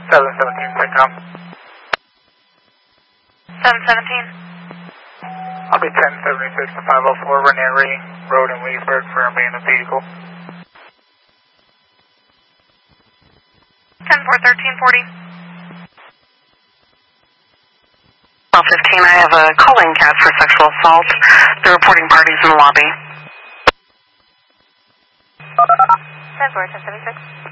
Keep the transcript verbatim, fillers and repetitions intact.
seven seventeen, Psychom. seven seventeen. I'll be ten seventy-six to five oh four Ranieri Road in Leesburg for a abandoned vehicle. ten four thirteen forty. twelve fifteen, I have a calling cat for sexual assault. They're reporting parties in the lobby. ten four, ten seventy-six.